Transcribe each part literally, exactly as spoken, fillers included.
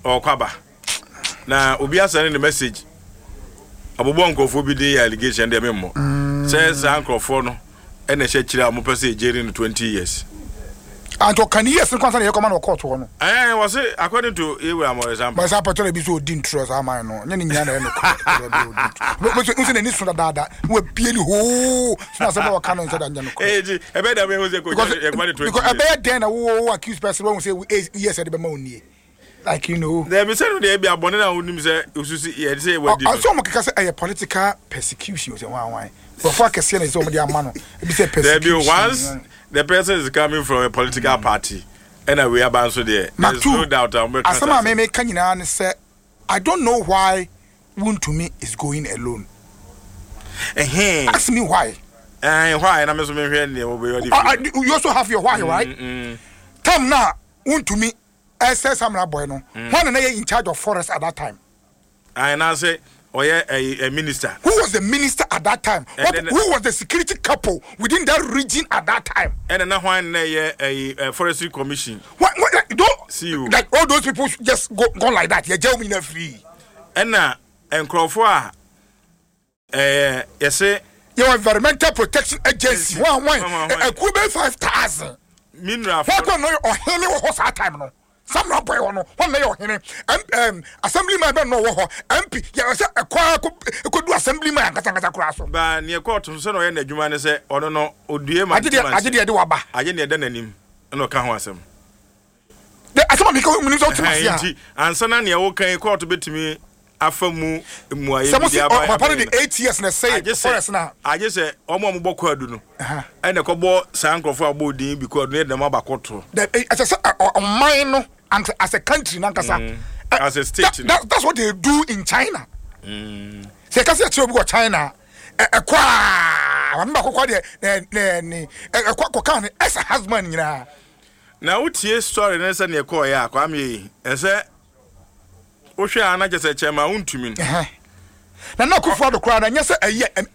or kwaba na obi asane the message abobo nkofo bi dey allegation dem mo says nkofo no e na hye mo pese jeri no twenty years and to can years kwanza na command court wo no eh was it according to Ewe Amor example but support be so din trust am no nya ni nya na no but you say ni so dada we bie ni ho so na say we can inside nya no eh ji e be da me ho say ko e come twenty because e be den na wo accuse person we say yes e be ma oni like you know there be say no dey be abone na onim say osusu e say we di so mo keka say a political persecution say wan wan before kese na say mo dey amano e be say persecution once the person is coming from a political mm. party and we are bound so there there's two, no doubt as some me me kan nyina ne say I don't know why Wontumi is going alone eh ask me why eh why na me so me hwe ne wo be you also have your why right mm, mm. Come now Wontumi S S Samra boy no mm. When na in charge of forest at that time I now say or yeah, a, a minister. Who was the minister at that time? What, then, who was the security couple within that region at that time? And then when a, a, a forestry commission. What? what like, don't, see you. Like all those people just go, go like that. You jail me free. And now, and Crawford, eh, you say your environmental protection agency. One one, a Cuban five thousand. Mineral. What don't know or any horse at time no. Some not boy no one may or him um assemblyman don't know what M P ya say akwa could do assemblyman kata kata kraso ba near court so no ye na adwuma ne say ono no odue ma agede agede de waba aje ne de nanim no ka ho asem de asema me ko munim so tuma sia ansa na ne wo kan court betimi afamu muaye bi aba papa de eight years na say forest na aje say omo mo bokọ adu no e na ko bo sankrofo abodin bi ko adu ne dem abakoto the asa mine no and as a country nankasa mm. uh, as a state that, that, that's what they do in China mm. say kasi ati go China e kwa remember ko kwa de ne ne e kwa ko kan as a husband nyina na utie story na say ne ko ya kwa me e say o hwe ana je say chema untumi na na ko for the crowd and say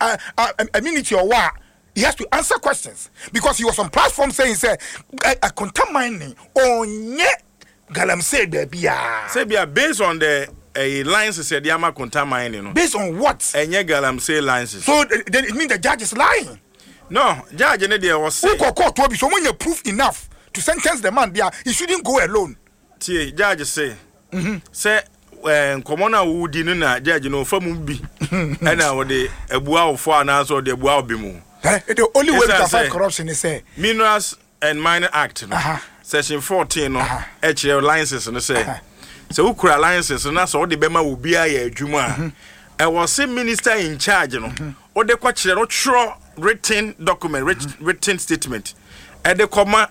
a community or what he has to answer questions because he was on platform saying say a contaminating onye Galamsey bia say bia based on the a lines said the ama contaminating no based on what enye Galamsey lines so then it means the judge is lying no judge ne there was say court to be so when you proof enough to sentence the man there he shouldn't go alone tie judge say mhm say en komona wudi no na judge no famu bi e na wo de abua ofo ana so de abua obi mu the only way to fight corruption is say Minerals and Mining Act no uh-huh. Section fourteen no e chere licenses no say so ukura licenses na so de bema obi aye adwuma e was minister in charge no o de kwa chere no tro written document written statement e de koma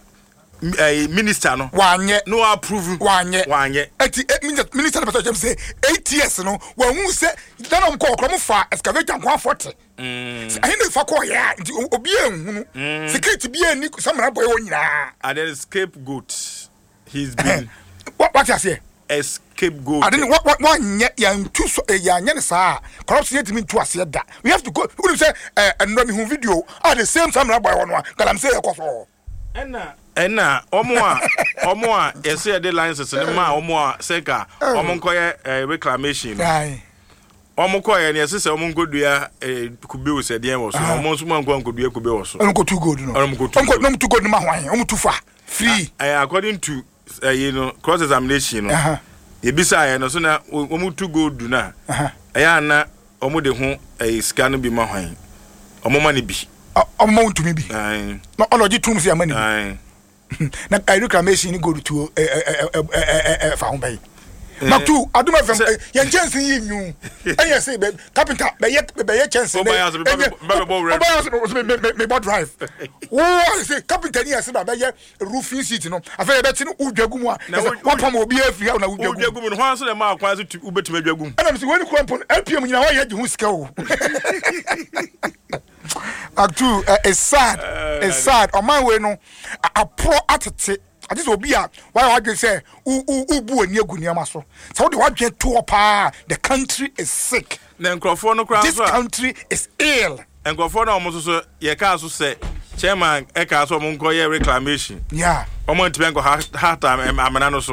minister no wanye no approve wanye wanye eti minister person dem say eight years no wan hu say dan am ko okro mo fa excavator kwa forty mm ahi ne fa ko ya obi ehunu security bi ani samara boy wonyina and then scapegoat he's been what what you say a scapegoat I didn't what what wanye ya ntu so ya nya ne saa corruption yet me to ase da we have to go we say eh enro me hu video ah the same samara boy wono galam say e koso ena ena omo a omo a ese de licenses ne ma omo a seka omo nkoye reclamation ai omo koye ne ese se omo ngodua kube wo se de wo so omo nso ma ngodua kube wo so omo too good no omo too good no ma hwan omo too far free according to uh, you know cross examination no uh-huh. e bisa ya no so na omo too good na ya na omo de ho sika no bi ma hwan omo ma ne bi omo ntumi bi ai no ology tum se amani ai na I reclamation go to eh eh eh fa hon bay na tu aduma fam ye chance yi nyu eh say carpenter be ye be ye chance me me me drive oh say carpenter ni say be ye roofing sheet no afa be ti no udwagu mu a one pam obi afri na udwagu udwagu mu no han so na ma akwa so ubetuma dwagu mu ana me say when crampon L P M nyina wa ye gi hu sika o Actu is sad. It's sad. On my way no, a pro atete. I just obi a why I just say u u ubu ani agu niam so. So the what get to pa the country is sick. Na nkrofo no kra so. This country is ill. Nkrofo na omo so ye ka so say chairman e ka so omo nko ye reclamation. Yeah. Omo ntime nko hard time amana no so.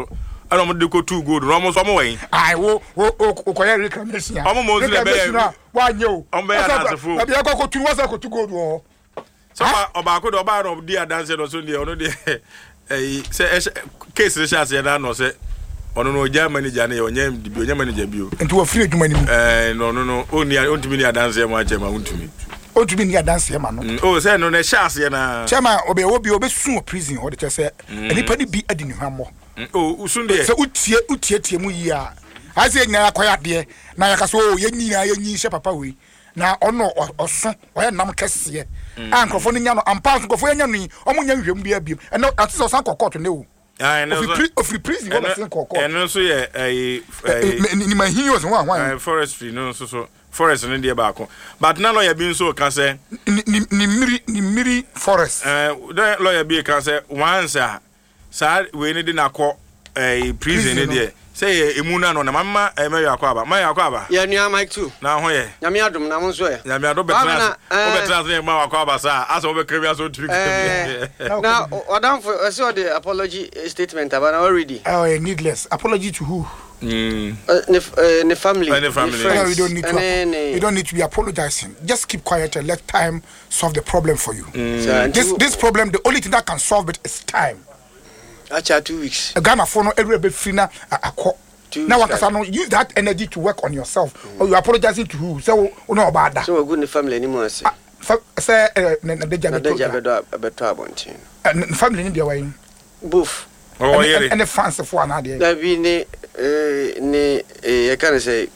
ana mo de ko two gold no mo so mo wen ai wo wo ko ya reclamation omo mo so le be wa nye o omo be ya dasefo abi ko ko two wa sa ko two gold wo so oba ko do oba no di adanse no so de ono de eh se case re chance na no se ono no ja manager na ye onye bi onye manager bi o enti wo free adwuma ni mu eh no no no oni ontimi ni adanse mo ache ma ontimi ontimi ni adanse ma no o se no na chance na chama obe wo bi obe sun prison o de che se enipa ni bi adi ni hwammo o usun de se utie utie tie mu yi a I say na akoya de na yaka so ye nyina ye nyi hye papa we na ono oso oye nam kese an krofo no nya no ampa krofo nya no omo nya hwem bia bia e no ati so san kokot ne wo ah no of prison wo san kokot e no so ye eh ni ma hin yo so wan wan forestry no so so forest no de ba ko but na lawyer bi nso ka say ni ni miri ni miri forest eh the lawyer bi ka say once a sa we ni de na ko eh prison ne de say emuna no na mama e me yakwa aba ma yakwa aba ya nua Mike too na ho ye nyame adom na mo nso ye nyame adom betra o betra so ma yakwa aba sa aso be krabia so tiri na odam for I saw the apology statement about already oh needless apology to who mm ne family ne family no, you don't need to ne, you don't need to be apologizing just keep quiet and let time solve the problem for you mm. so, this this problem the only thing that can solve it is time. Acha two weeks. A Ghana for no every bit free now. Now, what use that energy to work on yourself. Mm. Or you apologizing to who? So, no about that. So, we're good in the family anymore. Say, say, the job. Family in India way. Both. Oh, yeah. And the fans of one idea. There be ne, ne, I can't say,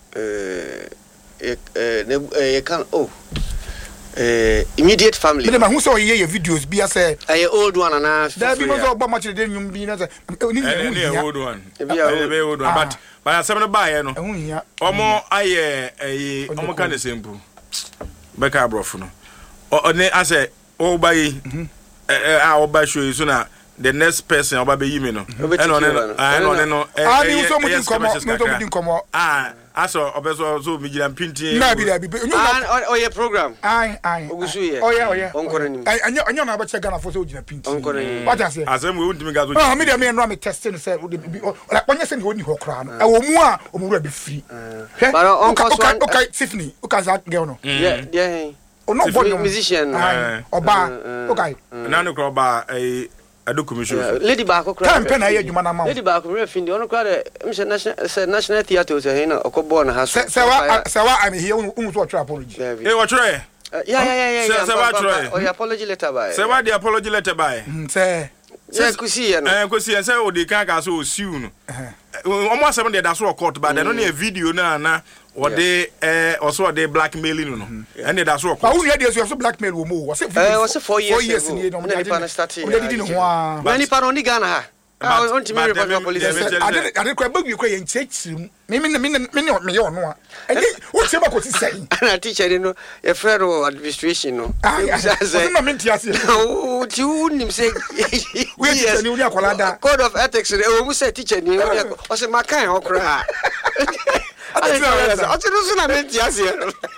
uh, can't, oh. Uh, immediate family. But who saw your videos? Be as a old one and a there be no much than you be as a old one. Old one. But but I said buy no. Omo aye eh omo kan the simple. Beka brofo no. O ne ase o buy eh ah o buy show you so na the next person oba be yimi no. E no no. Ah no no. Ah ni so mu din komo, mu so mu din komo. Ah aso obeso so mi giran pintin na bi da bi ah o ye program ai ai ogusu ye o ye o ye onkore ni ai anya anya na ba che Ghana for so giran pintin onkore ni what I say asem we untimi ga so ah me dem me no am testing say like onye say ni oni ho kra no e wo mu a o mu ra be free but onko so okay Tiffany o ka za girl no yeah yeah o no boy musician oba okay na no kro ba eh ado commission lady ba ko kra time pen na ye adwuma na ma lady ba ko re findi ono kra de national national theatre say na okobo na ha so say wa say wa I'm here unu so try apology eh what try yeah yeah yeah yeah say what try oh apology letter by say what the apology letter by say say kusi ye no eh kusi ye say o de kan ka so o siu no omo asem de da so court ba de no na video na na o de eh also de blackmailing no and da so but who hear dey so blackmail wo mo was it was four years four years ni no dey pan start o dey di no ho a many pa no ni Ghana ha ah on ti me report to police I did I did kwa bagu kwa ye nchechirim me me me me me ye ono a and wo che ba ko ti say na teacher no your friend administration no say no me ntia say o ti unim say we teacher ni uri akola da code of ethics e wo say teacher ni o say makan ho kra I don't know na menti ase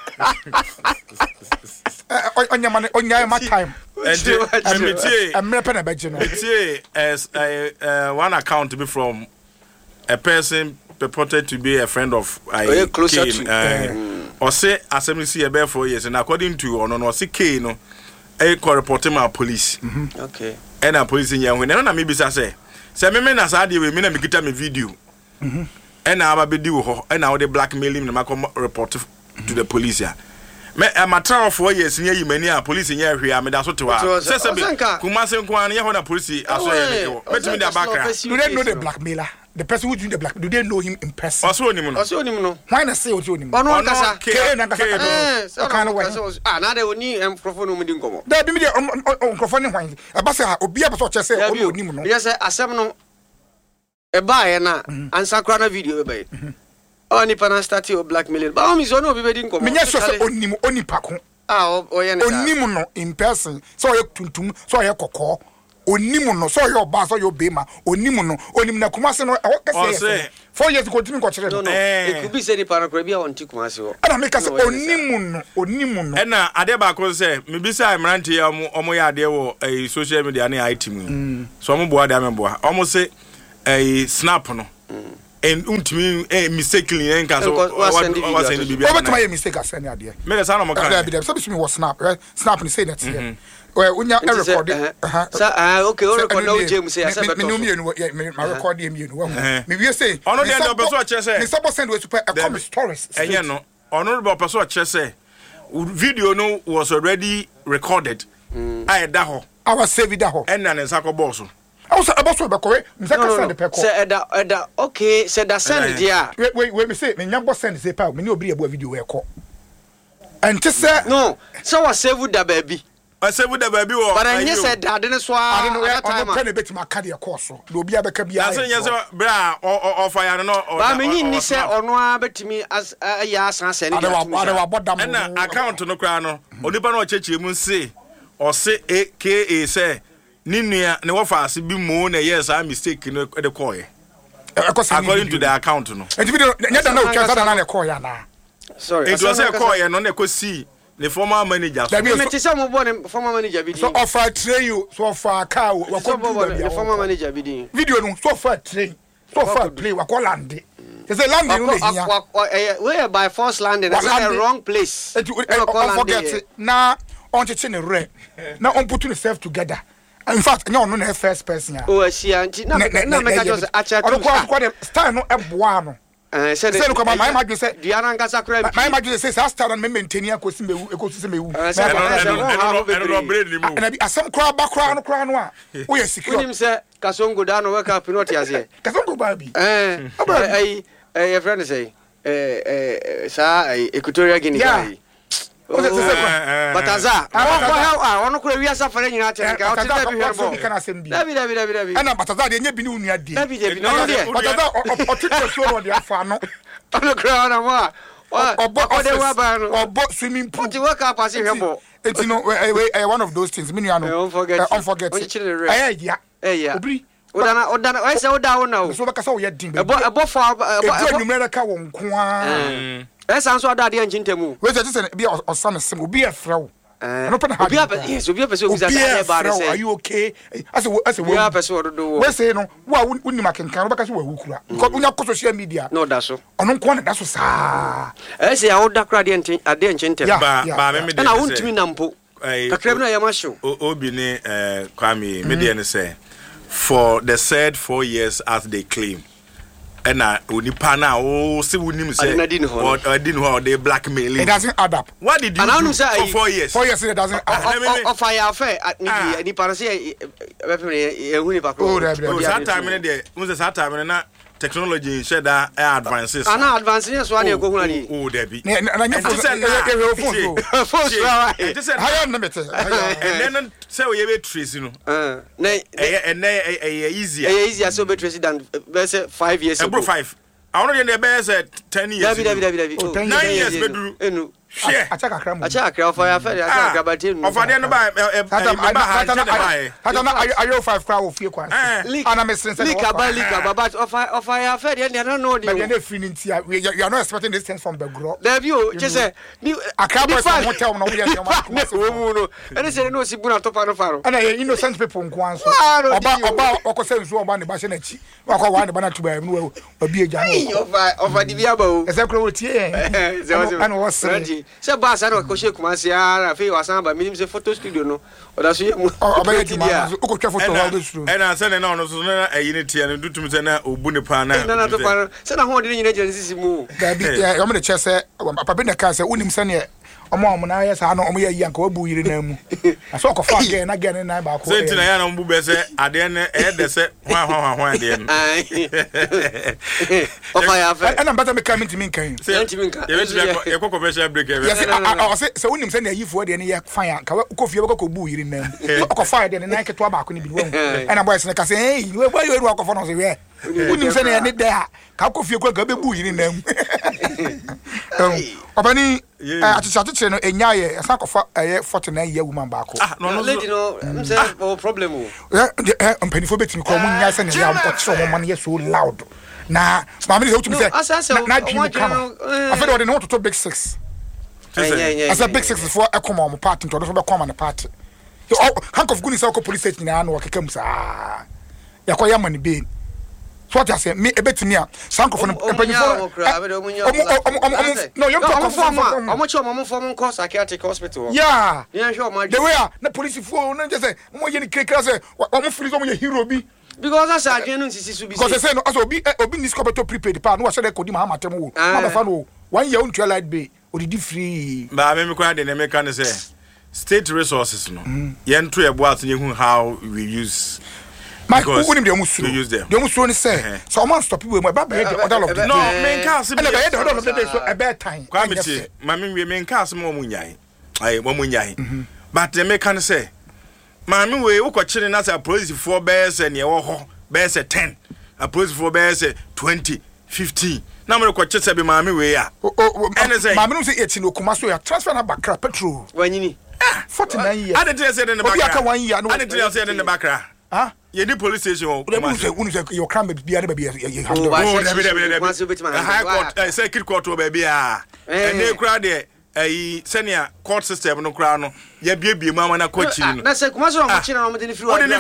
onya man onya ma time and I'm repen na beje no it's as a one account to be from a person purported to be a friend of I closer to uh, or say assembly see about four years and according to ono no say K no e ko report my police okay and a police in yan when na me bisa say say me me na sa de we me na me kita me video mhm and I be do ho and now they blackmailing na come report to the police ya me am a trial for years near you many a police in here hwe me da so tewa say say kuma se nko an ye ho na police aso ye me me me da background do they know the blackmailer the person who doing the black do they know him in person also ni mo no also ni mo no why na say ojo ni mo ono kasa ke na kasa eh kind of way ah na de oni microphone mo di nkomo da bi me de microphone ni hwan abasa obi abaso che say ono ni mo no yes asem no e ba ye na ansa kra na video e ba ye oni pana start o blackmailing ba o mi so no obi be di nkomo me nya so say oni mo oni pako ah o ye na oni mo no in person so ye tuntum so ye kokko onimu no so your boss or your bema onimu no onim na kumase no e kase four years go timi ko kire no no it could be say the paragraph bia on ti kumase ho ana make say onimu no onimu no e na ade ba ko say me bi say imrante ya omo ya ade wo social media na I T mu so omo bo ade me bo omo say a snap no and untimi eh mistakenly en ka so was send bibi over to my mistake asend ade me the sound of my be dem so be me was snap snap ni say that here well unya record uh ah okay o record now James say asa beto me no me my record am you know me we say ono dey do person che say me suppose send we super come stories enye no ono do person che say video no was already recorded I da ho I was save da ho en na nsa ko boss I was about to be correct. Mzaka send the peko. Say eda eda okay. Say that send dia. Wait wait wait me say me nyambo send say pa me ni obi e bo video we ko. And to say no. So was save da baby. I save da baby wo. But I said that didn't so I don't know where I'm going to bet my card your course. Do obi abeka bia. I say yes bra or fire no. But me ni say ono abetimi as ya san send dia. Ade wa bodam. And account no kra no. Onipa no cheche mu say or say aka say Ninia ne wafase bi mo na yes I mistake no de call ye according to the account no enti video nyada na otwa sada na ne call ya na sorry it was a call ye no na ko see the former manager so me te say mo born former manager bi so offer train you so offer car we ko the former manager bi din video no so offer train so offer play we ko land they say land no here we by force landing that's the wrong place enti forget na on cheche ne re na on put yourself together. In fact, no, no, no, first person. Oh, she auntie. No, no, make just actually. I don't quite style no eboano. Eh, said say look my imagine say Diana Ngasa crab. My imagine say say style and maintain ya ko simbe ko simbe wu. I don't know bread ni mu. And I some crowd back crowd no crowd no a. Wo ye secure. Unim say Kasongo da no wake up no tiase. Kasongo ba bi. Eh. Eh, eh, friend say eh eh sa Equatorial Guinea guy. But aza ah ono kura wi asafare nyina ate nka o te da bi herbo dabi dabi dabi dabi ana bataza de nya bi ni unu ade dabi dabi no de bataza o tito so no de afa no ono kura na mo obo de wa ba no obo swimming pool ti waka pass herbo it's no one of those things me no unforget eh ya eh ya obri odana odana why say oda wona o so baka say o ye din ebo ebo for ebo numerical ka won ko a esa nso ada de nchintemu we say say be osam sim obi e frɛ wo no pen ha obi yes obi pese obi say ba de say are you okay as as we are pese ododo we say no wa wonni makenkan wo baka say wa wukura because unya ko social media no da so ono nko na da so saa eh say a oda kra de nchin ade nchintemu ba ba me me de na wontumi nampo kakra bi na ya ma show obi ni eh Kwame me de ne say for the said four years as they claim and I unipa na o se wunim say or I didn't know they blackmailing. It doesn't add up. What did you and do for four years? Four years it doesn't add up. Of fire affair ni ni para say e huni pa ko. Oh that time in there was that time na technology share that advances. Ana advances so na go huna ni. Oh there be. Na nya phone phone. Phone right. Higher number. And then say we be trace you know. Eh na and eh easier. Eh easier so be trace than say five years ago. five. I want to get the best ten years. David David David. nine years bedru. Enu. Share. Acha kakra mu. Acha kakra for ya fere acha kakra bati nu. Ofa de no ba e ba ha de ba. Hata na ayo five crowd of fie kwan. Ana me sense. Lika ba lika ba but ofa ofa ya fere de no know the. But they free ntia you are not expecting this thing from the grow. David o je say ni akra boys no tell no we dey no mu no. Ene say no si bu na topa no faro. Ana innocent people nkwan so. Oba oba okosa nsu oba ne ba she na chi. Wakwa wa ne ba na tuba mu obi eja no. Ofa ofa di bia ba o. Ese kro wo tie. Ana wo se. Se ba sa no ko she kuma se ara fe wasan ba minim se photo studio no oda so yemu oba ti dia o ko twa photo wa do studio e na se ne na no so na ayi ne tie ne dutum se na obu ne pa na na na to pa se na ho de nyina je nsisi mu da bi ya mo de che se papa bi na ka se unim se ne omo omo na ya sa no omo ya yi anka wabu yiri na mu aso ko fa again na again na ba ko se ti na ya na mbu be se ade ne e de se hwa hwa hwa ade ne o fa ya fa e na bata me ka minti min kan se minti min kan e wetu e ko commercial break e yes o se se unim se na yifo de ne ya fa ya ka ko fie ko bu yiri na mu ko fa de ne na ke to ba ko ni bi wo e na boys ne ka se hey we boy we ko fa no se we unim se na ne de ha ka ko fie ko ka be bu yiri na mu obani aticha aticha no enyaye asa kofa eye forty-nine year woman ba ko ah no no lady no say o problem o eh ampanifo betimi ko mun nya se ne ya mpotre mo man ye so loud na ma me say utumi say na dream come after what no to big six asa big six for ekoma mo party to do be come na party hank of goodness ko police station na no wakeka musa ya ko ya mani be so what I say me ebetimi a sanko for empanifo no you talk for how much omo form cause psychiatric hospital yeah yeah sure my the way na police for no just say mo ye ni krekra say omo free so mo ye hero bi because as again no sisi su bi because they say no as obi obi ni scope prepaid pa no wa say dey kodi ma matem wo ma be fa no one year on light bay odidi free ba me me kwa de na me kan say state resources no yen to e bo aso hu how we use Mike, who wouldn't be almost use them? The almost only say, so man stop people. My baby, the other of the no, main cast. And the other of the day, so a bad time. Quamity, mammy, we main cast more munyai. I one munyai. But they may can say, Mammy, we look at children as a police four bears and your bears at ten, a police four bears at twenty, fifteen. Now, I'm going to be mammy, we are. And I say, Mammy, it's in Okumaso, transfer a back petrol. When you need forty-nine years. I didn't say in the back. One year, I didn't say in the back. Ah, you need police station. Your crime be a baby. High court, circuit court, baby. And they crowd there. A senior court system no crown. Ya baby, mamma, na coaching. That's a commercial machine. I'm going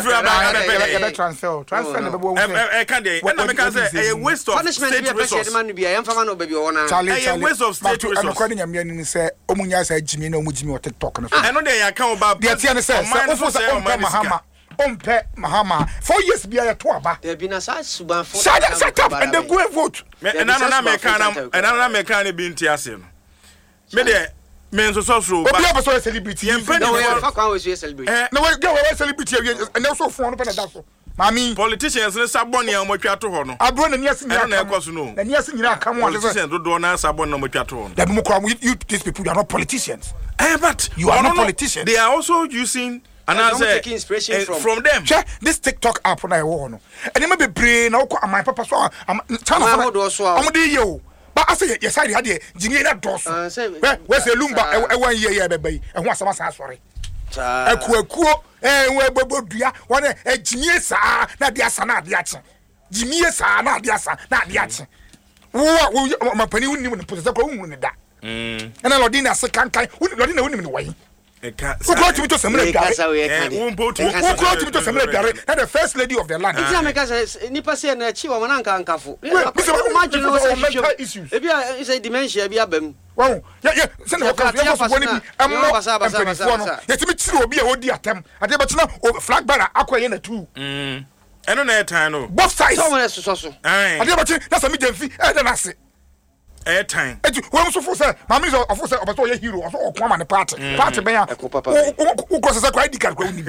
to transfer. Transfer the boy. I can't. And I can say a waste of state resources. I am from baby owner. A waste of state resources. I'm calling him and say, Omunya said Jimmy, no Mujimi or TikTok. I know they account about the Tiana says, Mahama. Ompe Mahama. Four years be a toaba. There been a size suban for set up and then go and vote. And I'm not and I'm mechanic being Tiasim. Me there, men so so so. But you have a celebrity. No, fuck always a celebrity. No, go away celebrity and also phone up and that's all. Mami, politicians ne sabon ya mo twa to ho no. Abro na niasi nyina na ekoso no. Na niasi nyina aka mo politicians do do na sabon na mo twa to ho no. That mo kwa you these people you are not politicians. Eh but you are not politicians. They are also using and I say taking inspiration from from them. Check this TikTok app na e wo no. And dem be brain na ko amai papa so am channel so. Am dey yo. But I say yes I had the jini na dos. Where's the lumba e one year year bebe e ho asama sa sorry. Aku aku eh we bobodua won e jimie saa na dia sa na dia che jimie saa na dia sa na dia che wo mapani wonni wonni pose ko wonni da mm na lodi na se kankan wonni lodi na wonni ni wai e ka so ko timi to semle dare eh wo mpo to wo ko timi to semle dare na the first lady of the land it's am ka say ni pase na chi wo na nka nkafo imagine no mental issues e bia is a dementia bia bam wow yeah yeah send the ka so woni bi ammo yetimi chiri obi a odi atem ade be tena flag bearer akoye na tu mm eno na etan no both sides so mo so so ade be tena na sami demfi e de na se airtime etu wo so for say mama so of say obaso ye hero so okwa ma ne party party ben ya wo ko say kwa I D card kwa uni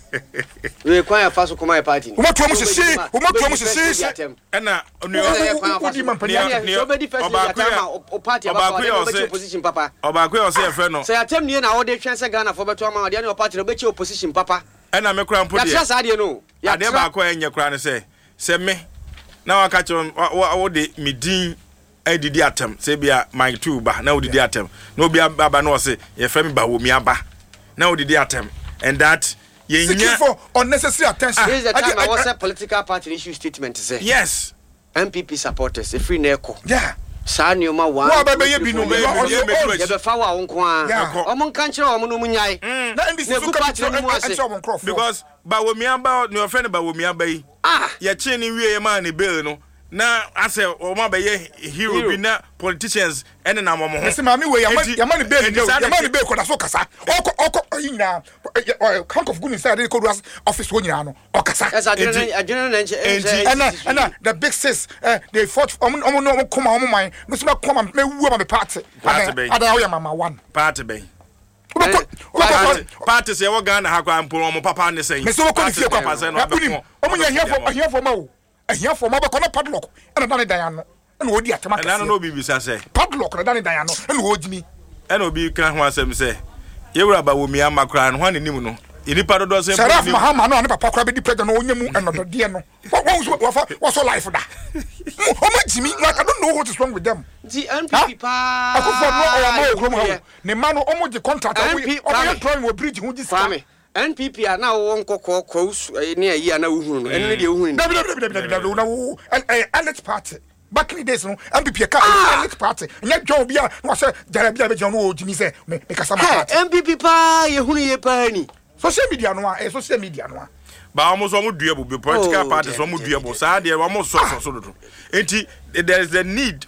we kwa ya faso kuma ya party wo to mo sisi wo to mo sisi na wo di man pani so be di first time o party aba ko opposition papa oba ko say e fe no say atem nie na wo de twen say Ghana for beto ama de na party no be che opposition papa na me kura mpodi ya sa de no ya de ba ko enye kura ne say say me na wa ka che wo de medin edidi atem say bia my two ba na odidi atem no bia baba no say ye femi ba wo mi aba na odidi atem and that ye nya for unnecessary attention. This is the time I was a political party issue statement to say yes M P P supporters a free neko yeah sa nyoma one wa ba be ye bi no me ye be fa wa won ko a o mon kan kire o mo no munyai na ndi so party no mo because ba wo mi aba no friend ba wo mi aba yi ah ye che ni wie ye ma ne bill no na ase o ma be ye hero bi na politicians ene na momo ho se mami we yama yama ni be ni yama ni be ko da so kasa oko oko yina Hank of Good inside the code office one yano o kasa and and the big sis they fought omo no come omo man no se come me wu ma me party ada o mama one party be party se wo Ghana ha kwa mpo omo papa ne say me so ko ni fie kwa papa no omo nya here for here for ma o here for ma be kono padlock and dan dan no na odi atema kase na no bi bi sa say padlock na dan dan no na ojimi na obi kan ho asem say yewura ba wo mi amakra no hwan nim no inipa dodo say Saraf Mahama no ne papa kra be di president no onyemu enodo de no what so life da o ma jimi like I don't know what is wrong with them the M P P pa akufo no o ma okrom ha ne ma no o mo di contract o we o trying we bridge hu di ska N P P na wo nkokọ kwaus ne ayi na wo hunu no eno ne de wo hunu na wo elite party back in the days no M P P ka elite party nya dwo bia no say jara bia be no o jimi say me kasa ma party M P P pa ye hunu ye pa ni social media no a social media no a But almost almost doable. Political parties almost doable. So there almost so so so. Enti there is the need